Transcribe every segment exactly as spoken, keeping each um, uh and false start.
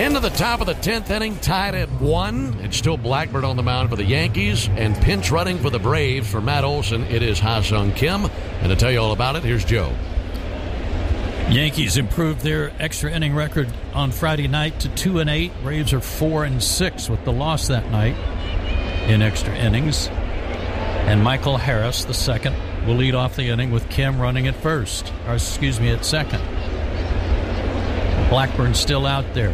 Into the top of the tenth inning, tied at one. It's still Blackburn on the mound for the Yankees, and pinch running for the Braves for Matt Olson. It is Ha-Sung Kim. And to tell you all about it, here's Joe. Yankees improved their extra inning record on Friday night to two and eight. Braves are four and six with the loss that night in extra innings. And Michael Harris, the second, will lead off the inning with Kim running at first, or excuse me, at second. Blackburn still out there.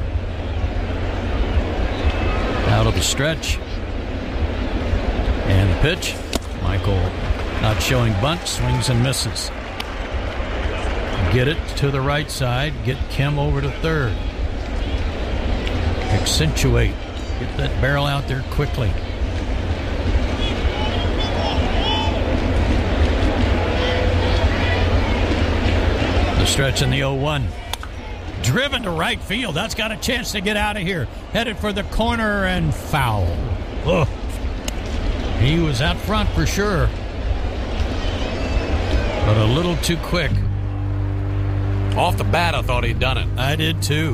Out of the stretch. And the pitch. Michael not showing bunt, swings and misses. Get it to the right side. Get Kim over to third. Accentuate. Get that barrel out there quickly. The stretch in the oh one. Driven to right field. That's got a chance to get out of here. Headed for the corner and foul. Ugh. He was out front for sure. But a little too quick. Off the bat, I thought he'd done it. I did too.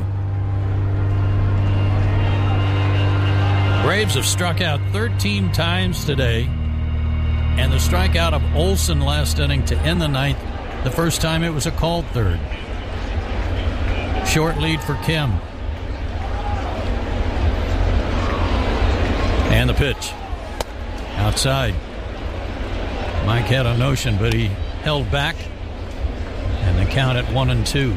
Braves have struck out thirteen times today. And the strikeout of Olson last inning to end the ninth, the first time it was a called third. Short lead for Kim. And the pitch. Outside. Mike had a notion, but he held back. And the count at one and two.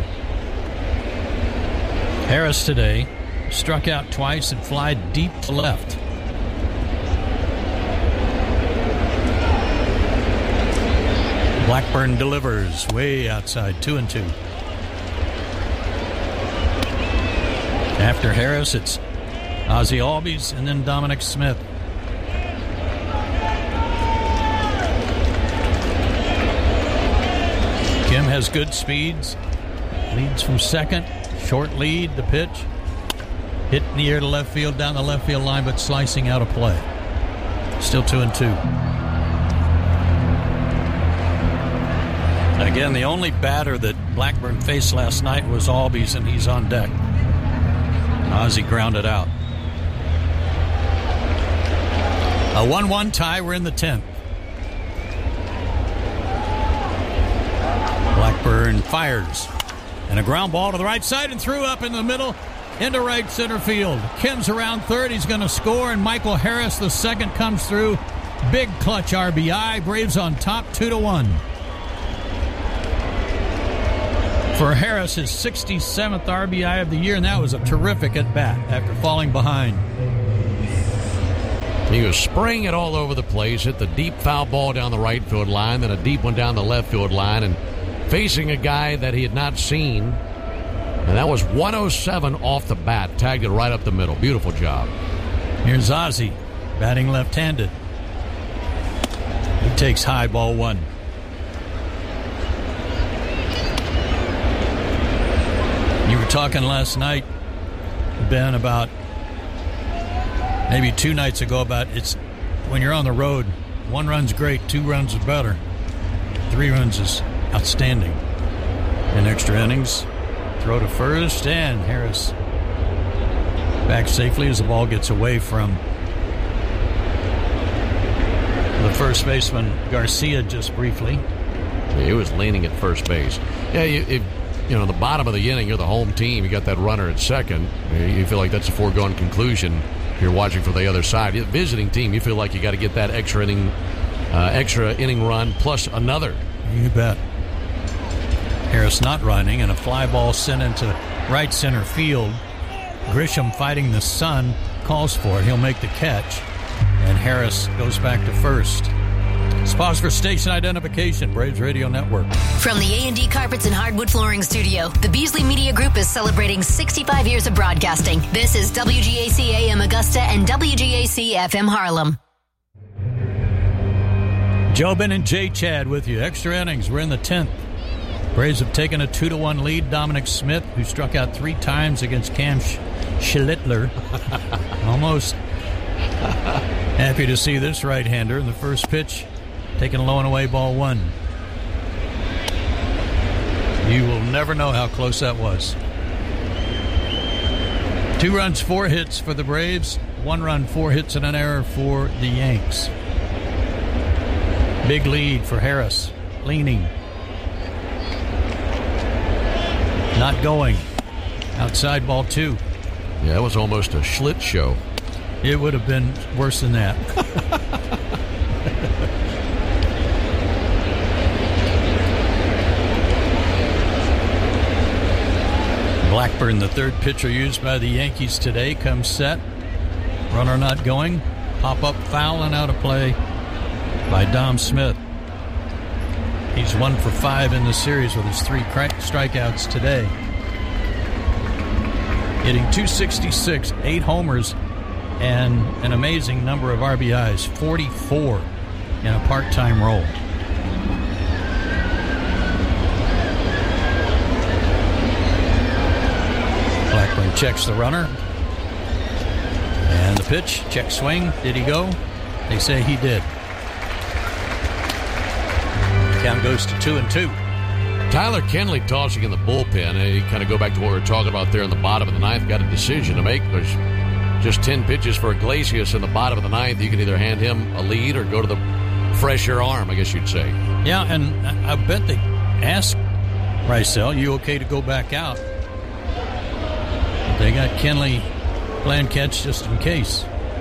Harris today struck out twice and flied deep to left. Blackburn delivers way outside, two and two. After Harris, it's Ozzie Albies and then Dominic Smith. Kim has good speeds. Leads from second. Short lead, the pitch. Hit in the air to left field, down the left field line, but slicing out of play. Still two and two. Again, the only batter that Blackburn faced last night was Albies, and he's on deck. Ozzie grounded out. A one one tie. We're in the tenth. Blackburn fires. And a ground ball to the right side and threw up in the middle into right center field. Kim's around third. He's going to score, and Michael Harris, the second, comes through. Big clutch R B I. Braves on top, two to one. For Harris, his sixty-seventh R B I of the year, and that was a terrific at-bat after falling behind. He was spraying it all over the place, hit the deep foul ball down the right field line, then a deep one down the left field line, and facing a guy that he had not seen. And that was one oh seven off the bat, tagged it right up the middle. Beautiful job. Here's Ozzie, batting left-handed. He takes high, ball one. You were talking last night, Ben, about maybe two nights ago about it's when you're on the road, one run's great, two runs is better, three runs is outstanding. In extra innings, throw to first, and Harris back safely as the ball gets away from the first baseman, Garcia, just briefly. Yeah, he was leaning at first base. Yeah, you, it, you know, the bottom of the inning, you're the home team. You got that runner at second. You feel like that's a foregone conclusion. You're watching for the other side. The visiting team, you feel like you got to get that extra inning, uh, extra inning run plus another. You bet. Harris not running, and a fly ball sent into right center field. Grisham, fighting the sun, calls for it. He'll make the catch, and Harris goes back to first. Pause for station identification. Braves Radio Network. From the A and D Carpets and Hardwood Flooring Studio, the Beasley Media Group is celebrating sixty-five years of broadcasting. This is W G A C A M Augusta and W G A C F M Harlem. Jobin and Jay Chad with you. Extra innings. We're in the tenth. Braves have taken a two to one lead. Dominic Smith, who struck out three times against Cam Sch- Schlittler. Almost happy to see this right-hander in the first pitch. Taking low and away, ball one. You will never know how close that was. Two runs, four hits for the Braves. One run, four hits and an error for the Yanks. Big lead for Harris. Leaning. Not going. Outside ball two. Yeah, it was almost a Schlitz show. It would have been worse than that. Blackburn, the third pitcher used by the Yankees today, comes set. Runner not going. Pop-up foul and out of play by Dom Smith. He's one for five in the series with his three strikeouts today. Hitting two sixty-six, eight homers, and an amazing number of R B Is, forty-four in a part-time role. Blackburn checks the runner. And the pitch, check swing. Did he go? They say he did. Count goes to two and two. Tyler Kenley tossing in the bullpen. You kind of go back to what we were talking about there in the bottom of the ninth. Got a decision to make. There's just ten pitches for Iglesias in the bottom of the ninth. You can either hand him a lead or go to the fresher arm, I guess you'd say. Yeah, and I bet they asked Rysel, you okay to go back out? They got Kenley playing catch just in case.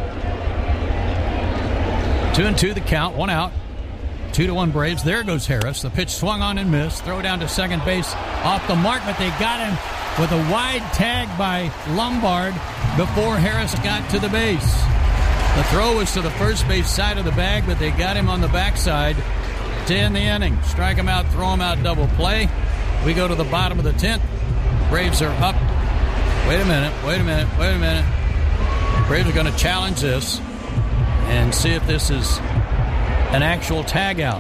Two and two the count, one out. Two to one Braves. There goes Harris. The pitch swung on and missed. Throw down to second base off the mark, but they got him with a wide tag by Lombard before Harris got to the base. The throw was to the first base side of the bag, but they got him on the backside to end the inning. Strike him out, throw him out, double play. We go to the bottom of the tenth. Braves are up. Wait a minute, wait a minute, wait a minute. Braves are going to challenge this and see if this is an actual tag out.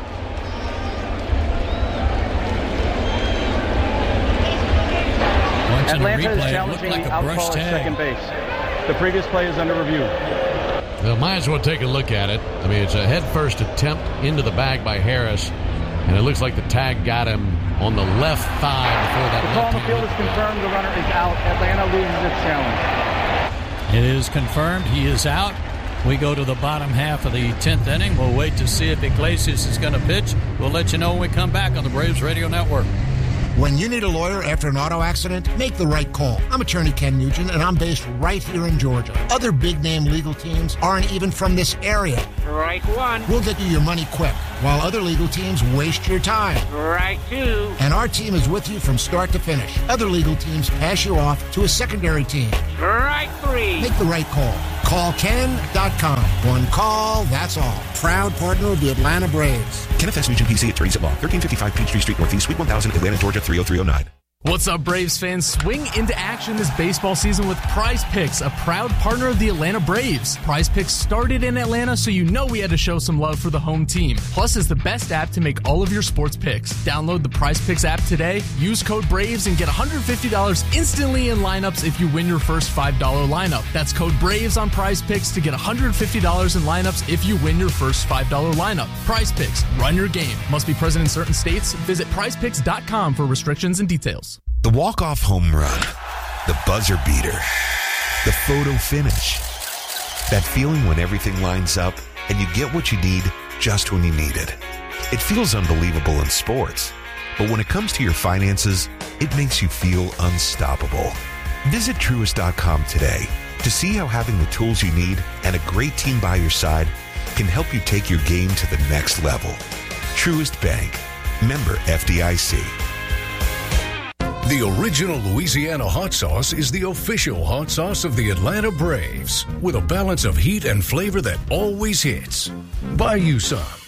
Atlanta is replay, challenging like the a brush outcall at tag. second base. The previous play is under review. Well, might as well take a look at it. I mean, it's a head-first attempt into the bag by Harris, and it looks like the tag got him on the left thigh before that. The call on the field is confirmed. The runner is out. Atlanta loses its challenge. It is confirmed. He is out. We go to the bottom half of the tenth inning. We'll wait to see if Iglesias is going to pitch. We'll let you know when we come back on the Braves Radio Network. When you need a lawyer after an auto accident, make the right call. I'm attorney Ken Nugent, and I'm based right here in Georgia. Other big-name legal teams aren't even from this area. Right one. We'll get you your money quick, while other legal teams waste your time. Right two. And our team is with you from start to finish. Other legal teams pass you off to a secondary team. Right three. Make the right call. Call Ken dot com. One call, that's all. Proud partner of the Atlanta Braves. Kenneth S. Nugent, P C, attorneys at law. thirteen fifty-five Peachtree Street Northeast, Suite one thousand, Atlanta, Georgia three oh three oh nine. What's up, Braves fans? Swing into action this baseball season with Prize Picks, a proud partner of the Atlanta Braves. Prize Picks started in Atlanta, so you know we had to show some love for the home team. Plus, it's the best app to make all of your sports picks. Download the Prize Picks app today, use code BRAVES, and get one hundred fifty dollars instantly in lineups if you win your first five dollars lineup. That's code BRAVES on Prize Picks to get one hundred fifty dollars in lineups if you win your first five dollars lineup. Prize Picks, run your game. Must be present in certain states. Visit prize picks dot com for restrictions and details. The walk-off home run, the buzzer beater, the photo finish. That feeling when everything lines up and you get what you need just when you need it. It feels unbelievable in sports, but when it comes to your finances, it makes you feel unstoppable. Visit Truist dot com today to see how having the tools you need and a great team by your side can help you take your game to the next level. Truist Bank, member F D I C. The original Louisiana hot sauce is the official hot sauce of the Atlanta Braves, with a balance of heat and flavor that always hits. Buy you some